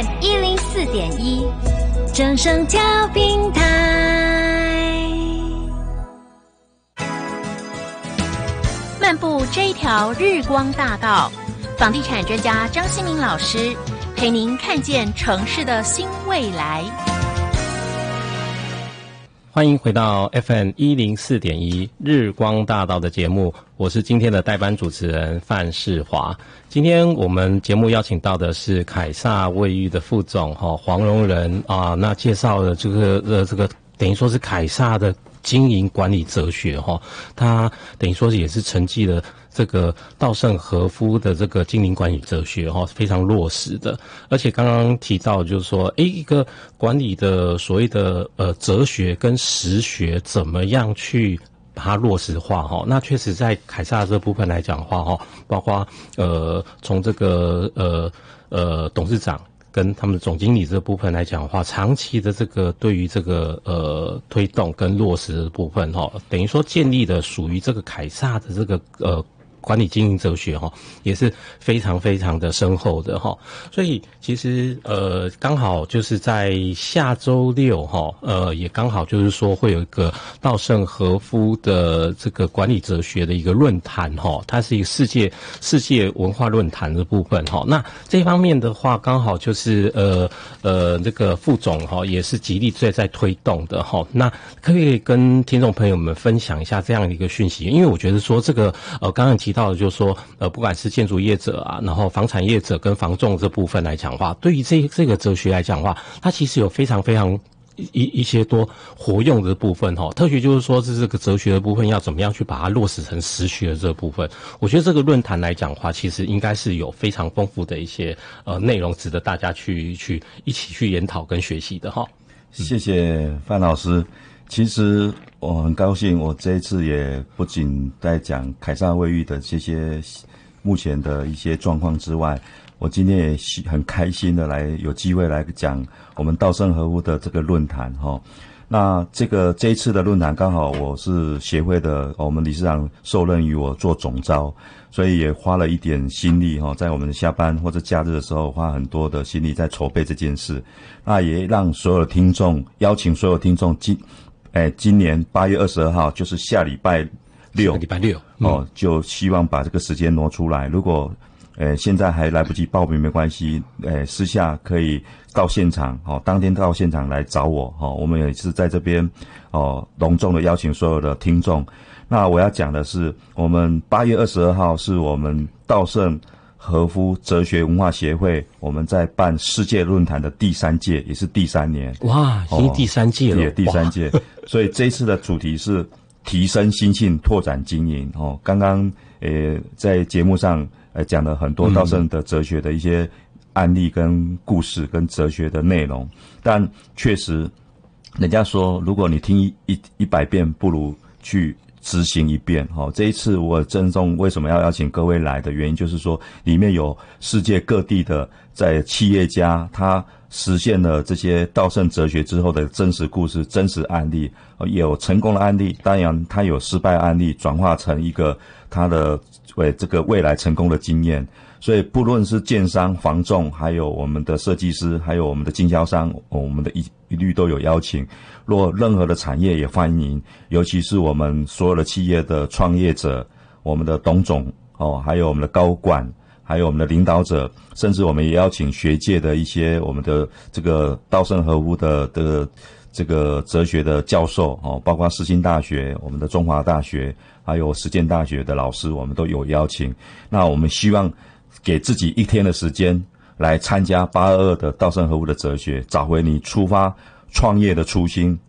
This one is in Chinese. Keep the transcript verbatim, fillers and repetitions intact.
M 一零四点一，正声调平台。漫步这一条日光大道，房地产专家张新民老师陪您看见城市的新未来。 欢迎回到 F M 一零四点一日光大道的节目，我是今天的代班主持人范世华。今天我们节目邀请到的是凯撒卫浴的副总哈黄荣仁啊，那介绍了这个呃这个等于说是凯撒的经营管理哲学哈，他等于说也是承继了这个稻盛和夫的这个经营管理哲学哈，非常落实的。而且刚刚提到就是说，诶，一个管理的所谓的呃哲学跟实学怎么样去把它落实化哈？那确实在凯撒这部分来讲的话哈，包括呃从这个呃呃董事长跟他们总经理这部分来讲的话，长期的这个对于这个呃推动跟落实的部分哈，等于说建立的属于这个凯撒的这个呃管理经营哲学哈，也是非常非常的深厚的哈。所以其实呃刚好就是在下周六哈，呃也刚好就是说会有一个稻盛和夫的这个管理哲学的一个论坛哈，它是一个世界世界文化论坛的部分哈。那这方面的话，刚好就是呃呃这个副总哈也是极力在在推动的哈。那可不可以跟听众朋友们分享一下这样的一个讯息？因为我觉得说这个呃刚刚提到的就是说，呃，不管是建筑业者啊，然后房产业者跟房仲这部分来讲的话，对于这这个哲学来讲的话，它其实有非常非常一一些多活用的部分哈。特别就是说是这个哲学的部分要怎么样去把它落实成实学的这个部分，我觉得这个论坛来讲的话，其实应该是有非常丰富的一些呃内容，值得大家去去一起去研讨跟学习的哈。 谢谢范老师。其实我很高兴，我这一次也不仅在讲凯撒卫浴的这些目前的一些状况之外，我今天也很开心的来有机会来讲我们稻盛和夫的这个论坛哈。那这个这一次的论坛刚好我是协会的，我们理事长受任于我做总召，所以也花了一点心力哈，在我们下班或者假日的时候花很多的心力在筹备这件事。那也让所有的听众邀请所有听众今哎，今年八月二十二号就是下礼拜六， 礼拜六、 嗯、哦，就希望把这个时间挪出来。如果呃现在还来不及报名没关系，呃私下可以到现场哦，当天到现场来找我哦。我们也是在这边哦隆重的邀请所有的听众。那我要讲的是，我们八月二十二号是我们稻盛和夫哲学文化协会，我们在办世界论坛的第三届，也是第三年。 哇，已经第三届了， 也、哦、第三届。所以这一次的主题是提升心性，拓展经营。哦，刚刚呃在节目上呃讲了很多稻盛的哲学的一些案例跟故事跟哲学的内容，但确实，人家说如果你听一一一百遍，不如去执行一遍。哦，这一次我郑重为什么要邀请各位来的原因，就是说里面有世界各地的在企业家，他实现了这些稻盛哲学之后的真实故事、真实案例，有成功的案例，当然他有失败案例，转化成一个他的为这个未来成功的经验。所以不论是建商、房仲，还有我们的设计师，还有我们的经销商，我们的一一律都有邀请。若任何的产业也欢迎，尤其是我们所有的企业的创业者，我们的董总哦，还有我们的高管，还有我们的领导者，甚至我们也邀请学界的一些我们的这个稻盛和夫的的这个哲学的教授哦，包括世新大学、我们的中华大学，还有实践大学的老师，我们都有邀请。那我们希望给自己一天的时间来参加八二二的稻盛和夫的哲学，找回你出发创业的初心，